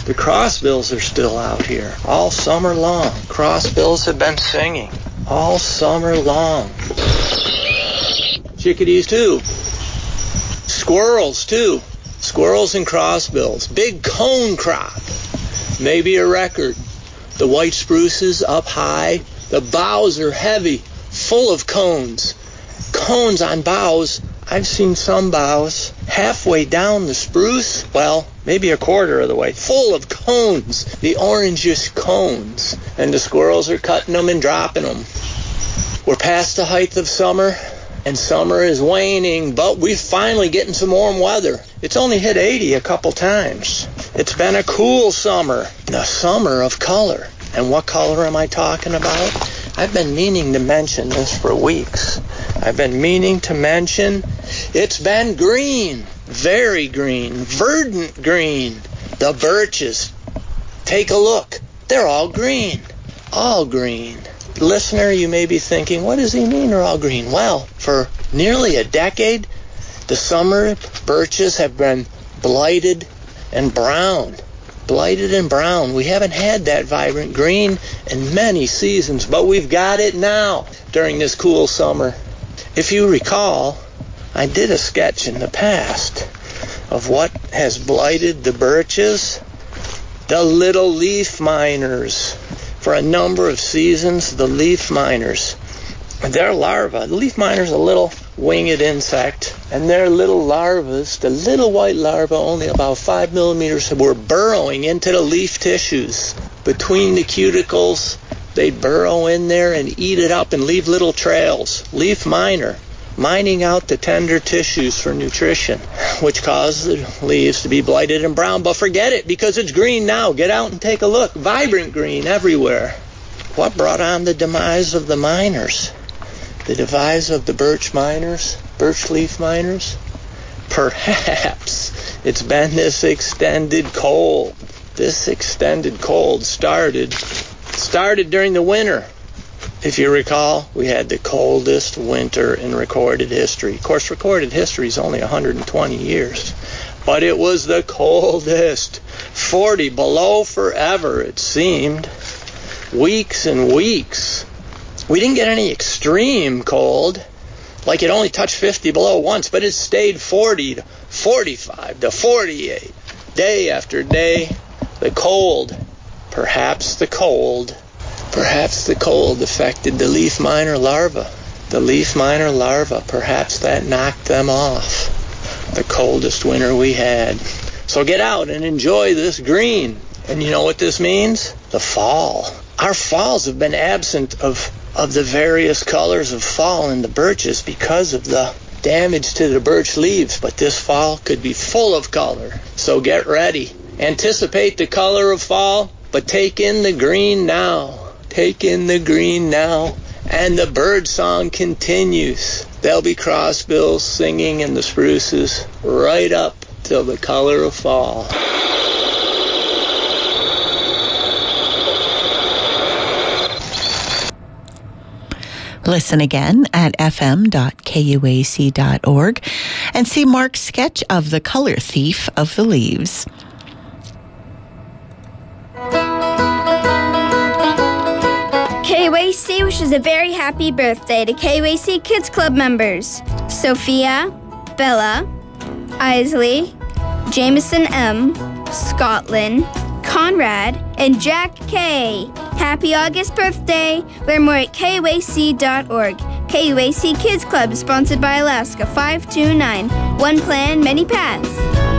The crossbills are still out here all summer long. Crossbills have been singing all summer long. Chickadees too. Squirrels too. Squirrels and crossbills. Big cone crop. Maybe a record. The white spruces up high. The boughs are heavy, full of cones. Cones on boughs. I've seen some boughs halfway down the spruce, well, maybe a quarter of the way, full of cones, the orangish cones. And the squirrels are cutting them and dropping them. We're past the height of summer, and summer is waning, but we're finally getting some warm weather. It's only hit 80 a couple times. It's been a cool summer, the summer of color. And what color am I talking about? I've been meaning to mention this for weeks. I've been meaning to mention it's been green, very green, verdant green. The birches, take a look. They're all green, all green. Listener, you may be thinking, what does he mean they're all green? Well, for nearly a decade, the summer birches have been blighted and brown. Blighted and brown. We haven't had that vibrant green in many seasons, but we've got it now during this cool summer. If you recall, I did a sketch in the past of what has blighted the birches. The little leaf miners. For a number of seasons, the leaf miners, their larvae, the leaf miner's a little winged insect, and their little larvae, the little white larvae, only about 5 millimeters, were burrowing into the leaf tissues. Between the cuticles, they'd burrow in there and eat it up and leave little trails. Leaf miner, mining out the tender tissues for nutrition, which caused the leaves to be blighted and brown. But forget it, because it's green now. Get out and take a look. Vibrant green everywhere. What brought on the demise of the miners? The demise of the birch miners? Birch leaf miners? Perhaps it's been this extended cold. This extended cold started during the winter. If you recall, we had the coldest winter in recorded history. Of course, recorded history is only 120 years. But it was the coldest. 40 below forever, it seemed. Weeks and weeks. We didn't get any extreme cold. Like it only touched 50 below once, but it stayed 40 to 45 to 48. Day after day, the cold. Perhaps the cold affected the leaf miner larvae. The leaf miner larvae, perhaps that knocked them off. The coldest winter we had. So get out and enjoy this green. And you know what this means? The fall. Our falls have been absent of the various colors of fall in the birches because of the damage to the birch leaves. But this fall could be full of color. So get ready. Anticipate the color of fall, but take in the green now. Take in the green now, and the bird song continues. There'll be crossbills singing in the spruces right up till the color of fall. Listen again at fm.kuac.org and see Mark's sketch of the color thief of the leaves. KUAC wishes a very happy birthday to KUAC Kids Club members Sophia, Bella, Isley, Jameson M, Scotland, Conrad, and Jack K. Happy August birthday! Learn more at KUAC.org. KUAC Kids Club is sponsored by Alaska 529. One plan, many paths.